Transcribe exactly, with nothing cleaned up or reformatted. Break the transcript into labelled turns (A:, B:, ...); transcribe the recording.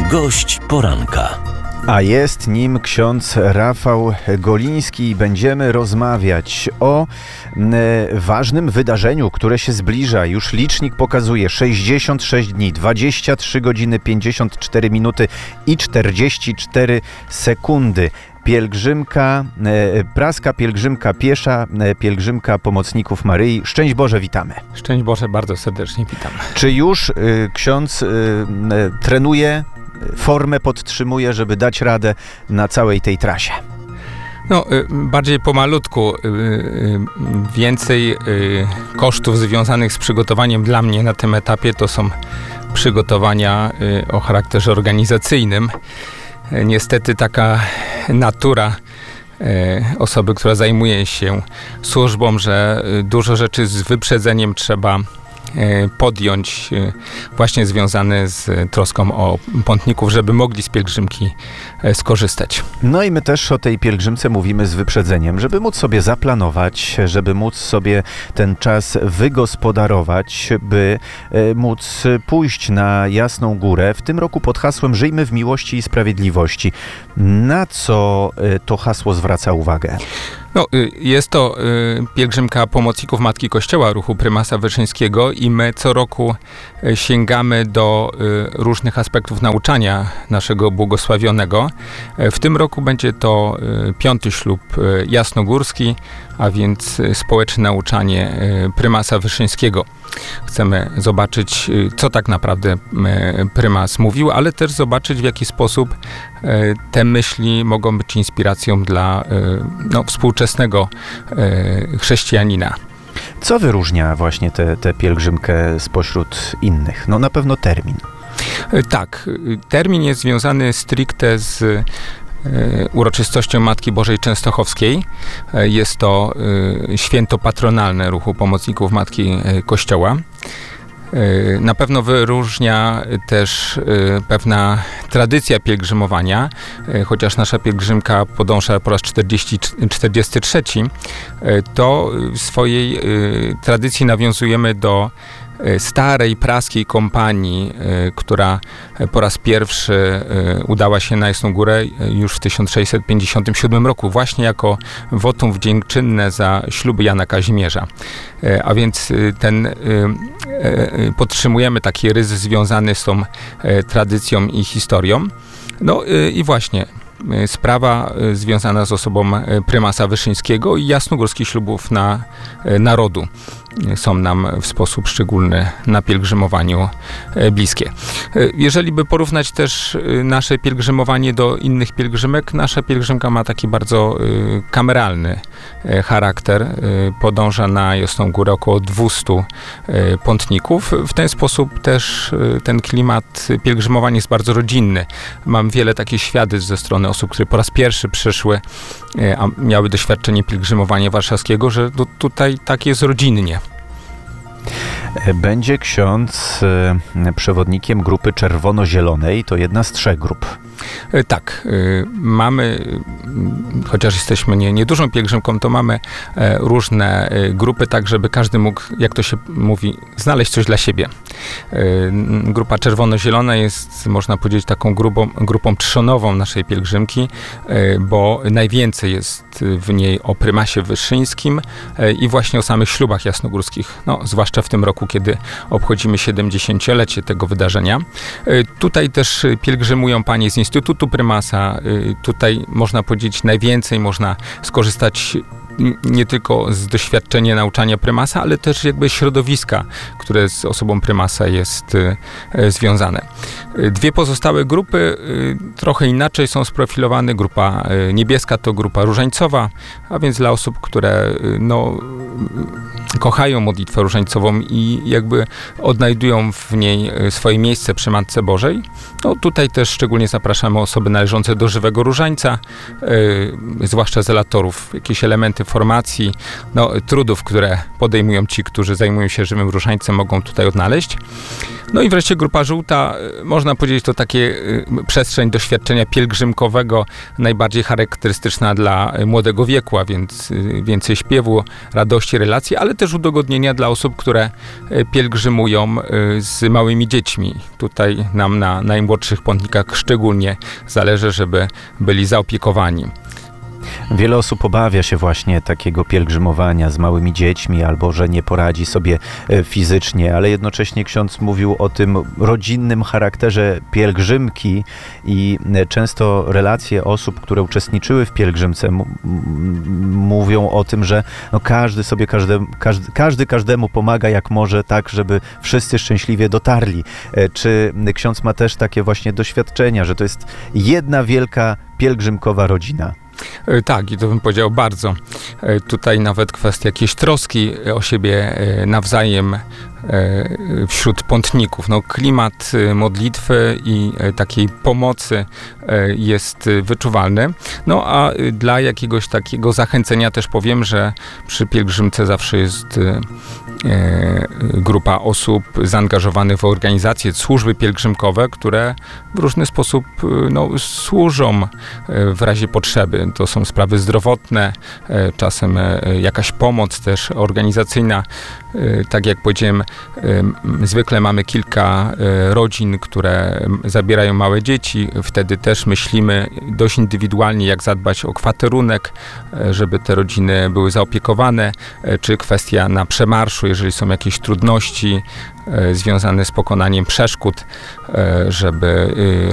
A: Gość poranka.
B: A jest nim ksiądz Rafał Goliński i będziemy rozmawiać o e, ważnym wydarzeniu, które się zbliża. Już licznik pokazuje sześćdziesiąt sześć dni, dwadzieścia trzy godziny, pięćdziesiąt cztery minuty i czterdzieści cztery sekundy. Pielgrzymka, e, praska pielgrzymka piesza, e, pielgrzymka pomocników Maryi. Szczęść Boże, witamy.
C: Szczęść Boże, bardzo serdecznie witam.
B: Czy już e, ksiądz e, e, trenuje, formę podtrzymuje, żeby dać radę na całej tej trasie?
C: No, bardziej pomalutku. Więcej kosztów związanych z przygotowaniem dla mnie na tym etapie to są przygotowania o charakterze organizacyjnym. Niestety taka natura osoby, która zajmuje się służbą, że dużo rzeczy z wyprzedzeniem trzeba podjąć, właśnie związane z troską o pątników, żeby mogli z pielgrzymki skorzystać.
B: No i my też o tej pielgrzymce mówimy z wyprzedzeniem, żeby móc sobie zaplanować, żeby móc sobie ten czas wygospodarować, by móc pójść na Jasną Górę w tym roku pod hasłem Żyjmy w miłości i sprawiedliwości. Na co to hasło zwraca uwagę?
C: No, jest to pielgrzymka pomocników Matki Kościoła Ruchu Prymasa Wyszyńskiego i my co roku sięgamy do różnych aspektów nauczania naszego błogosławionego. W tym roku będzie to piąty ślub jasnogórski, a więc społeczne nauczanie Prymasa Wyszyńskiego. Chcemy zobaczyć, co tak naprawdę prymas mówił, ale też zobaczyć, w jaki sposób te myśli mogą być inspiracją dla no, współczesnego chrześcijanina.
B: Co wyróżnia właśnie tę pielgrzymkę spośród innych? No na pewno termin.
C: Tak, termin jest związany stricte z uroczystością Matki Bożej Częstochowskiej. Jest to święto patronalne Ruchu Pomocników Matki Kościoła. Na pewno wyróżnia też pewna tradycja pielgrzymowania, chociaż nasza pielgrzymka podąża po raz czterdziesty trzeci, to w swojej tradycji nawiązujemy do starej praskiej kompanii, która po raz pierwszy udała się na Jasną Górę już w tysiąc sześćset pięćdziesiątym siódmym roku, właśnie jako wotum wdziękczynne za śluby Jana Kazimierza. A więc ten podtrzymujemy taki rys związany z tą tradycją i historią. No i właśnie sprawa związana z osobą prymasa Wyszyńskiego i jasnogórskich ślubów na narodu są nam w sposób szczególny na pielgrzymowaniu bliskie. Jeżeli by porównać też nasze pielgrzymowanie do innych pielgrzymek, nasza pielgrzymka ma taki bardzo kameralny charakter. Podąża na Jasną Górę około dwieście pątników. W ten sposób też ten klimat pielgrzymowania jest bardzo rodzinny. Mam wiele takich świadectw ze strony osób, które po raz pierwszy przyszły, a miały doświadczenie pielgrzymowania warszawskiego, że tutaj tak jest rodzinnie.
B: Będzie ksiądz przewodnikiem grupy czerwono-zielonej, to jedna z trzech grup.
C: Tak, mamy, chociaż jesteśmy nie, niedużą pielgrzymką, to mamy różne grupy, tak żeby każdy mógł, jak to się mówi, znaleźć coś dla siebie. Grupa czerwono-zielona jest, można powiedzieć, taką grupą, grupą trzonową naszej pielgrzymki, bo najwięcej jest w niej o prymasie Wyszyńskim i właśnie o samych ślubach jasnogórskich, no, zwłaszcza w tym roku, kiedy obchodzimy siedemdziesięciolecie tego wydarzenia. Tutaj też pielgrzymują panie z Instytutu Prymasa. Tutaj można powiedzieć najwięcej można skorzystać nie tylko z doświadczenia nauczania prymasa, ale też jakby środowiska, które z osobą prymasa jest e, związane. Dwie pozostałe grupy e, trochę inaczej są sprofilowane. Grupa e, niebieska to grupa różańcowa, a więc dla osób, które e, no, kochają modlitwę różańcową i jakby odnajdują w niej swoje miejsce przy Matce Bożej. No, tutaj też szczególnie zapraszamy osoby należące do żywego różańca, e, zwłaszcza zelatorów. Jakieś elementy formacji, no, trudów, które podejmują ci, którzy zajmują się żywym różańcem, mogą tutaj odnaleźć. No i wreszcie grupa żółta, można powiedzieć, to takie przestrzeń doświadczenia pielgrzymkowego, najbardziej charakterystyczna dla młodego wieku, a więc więcej śpiewu, radości, relacji, ale też udogodnienia dla osób, które pielgrzymują z małymi dziećmi. Tutaj nam na najmłodszych pątnikach szczególnie zależy, żeby byli zaopiekowani.
B: Wiele osób obawia się właśnie takiego pielgrzymowania z małymi dziećmi, albo że nie poradzi sobie fizycznie, ale jednocześnie ksiądz mówił o tym rodzinnym charakterze pielgrzymki i często relacje osób, które uczestniczyły w pielgrzymce m- m- mówią o tym, że no każdy sobie każdemu, każdy, każdy każdemu pomaga jak może, tak żeby wszyscy szczęśliwie dotarli. Czy ksiądz ma też takie właśnie doświadczenia, że to jest jedna wielka pielgrzymkowa rodzina?
C: Tak, i to bym powiedział bardzo. Tutaj nawet kwestia jakiejś troski o siebie nawzajem wśród pątników. No, klimat modlitwy i takiej pomocy jest wyczuwalny. No a dla jakiegoś takiego zachęcenia też powiem, że przy pielgrzymce zawsze jest grupa osób zaangażowanych w organizację, służby pielgrzymkowe, które w różny sposób no, służą w razie potrzeby. To są sprawy zdrowotne, czasem jakaś pomoc też organizacyjna. Tak jak powiedziałem, zwykle mamy kilka rodzin, które zabierają małe dzieci. Wtedy też myślimy dość indywidualnie, jak zadbać o kwaterunek, żeby te rodziny były zaopiekowane, czy kwestia na przemarszu, jeżeli są jakieś trudności związane z pokonaniem przeszkód, żeby